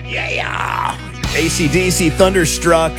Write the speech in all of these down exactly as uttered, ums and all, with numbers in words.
Yeah! A C D C Thunderstruck.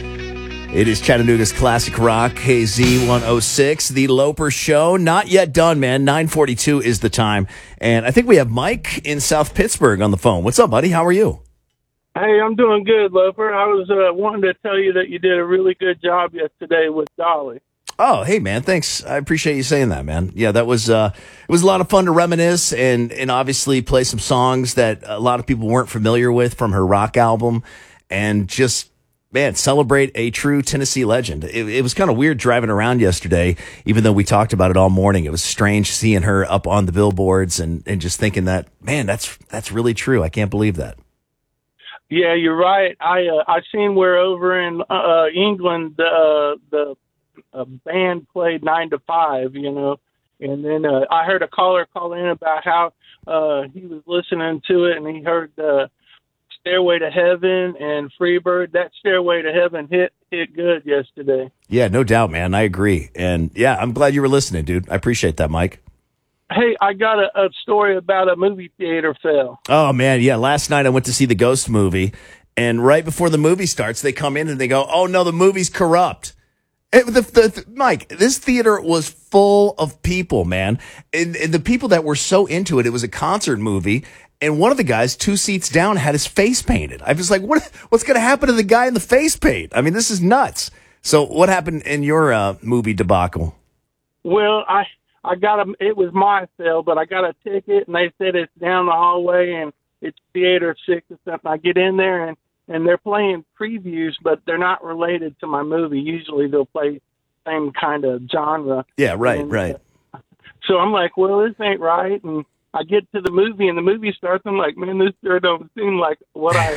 It is Chattanooga's classic rock, K Z one oh six, the Loper Show. Not yet done, man. nine forty-two is the time. And I think we have Mike in South Pittsburgh on the phone. What's up, buddy? How are you? Hey, I'm doing good, Loper. I was uh, wanting to tell you that you did a really good job yesterday with Dolly. Oh, hey, man. Thanks. I appreciate you saying that, man. Yeah, that was uh, it was a lot of fun to reminisce and, and obviously play some songs that a lot of people weren't familiar with from her rock album and just, man, celebrate a true Tennessee legend. It, it was kind of weird driving around yesterday, even though we talked about it all morning. It was strange seeing her up on the billboards and, and just thinking that, man, that's that's really true. I can't believe that. Yeah, you're right. I uh, I seen where over in uh, England uh, the uh, band played nine to five, you know, and then uh, I heard a caller call in about how uh, he was listening to it and he heard uh, Stairway to Heaven and Freebird. That Stairway to Heaven hit hit good yesterday. Yeah, no doubt, man. I agree, and yeah, I'm glad you were listening, dude. I appreciate that, Mike. Hey, I got a, a story about a movie theater fail. Oh, man, yeah. Last night I went to see the Ghost movie, and right before the movie starts, they come in and they go, oh, no, the movie's corrupt. It, the, the, the, Mike, this theater was full of people, man. And, and the people that were so into it, it was a concert movie, and one of the guys two seats down had his face painted. I was like, what? what's going to happen to the guy in the face paint? I mean, this is nuts. So what happened in your uh, movie debacle? Well, I... I got a, it was my sale, but I got a ticket and they said it's down the hallway and it's theater six or something. I get in there and, and they're playing previews, but they're not related to my movie. Usually they'll play same kind of genre. Yeah, right, and, right. Uh, so I'm like, well, this ain't right. And I get to the movie and the movie starts. I'm like, man, this sure don't seem like what I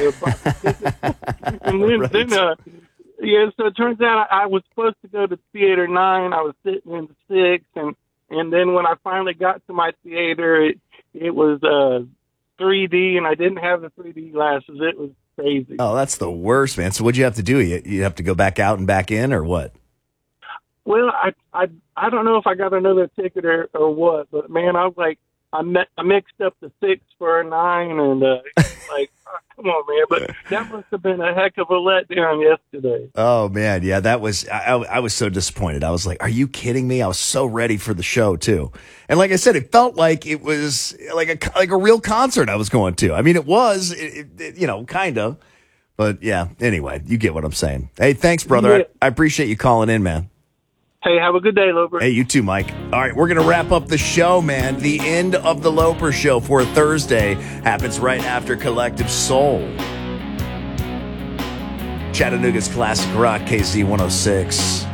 And then, right. then uh, yeah, so it turns out I, I was supposed to go to theater nine. I was sitting in six and, And then when I finally got to my theater, it, it was uh, three D, and I didn't have the three D glasses. It was crazy. Oh, that's the worst, man. So what'd you have to do? You, you have to go back out and back in, or what? Well, I I I don't know if I got another ticket or, or what, but man, I was like, I, me- I mixed up the six for a nine, and uh, like, oh, come on, man. But that must have been a heck of a letdown yesterday. Oh man, yeah, that was. I, I was so disappointed. I was like, "Are you kidding me?" I was so ready for the show too, and like I said, it felt like it was like a like a real concert I was going to. I mean, it was, it, it, you know, kind of, but yeah. Anyway, you get what I'm saying. Hey, thanks, brother. Yeah. I, I appreciate you calling in, man. Hey, have a good day, Loper. Hey, you too, Mike. All right, we're going to wrap up the show, man. The end of the Loper Show for Thursday happens right after Collective Soul. Chattanooga's classic rock, K Z one oh six.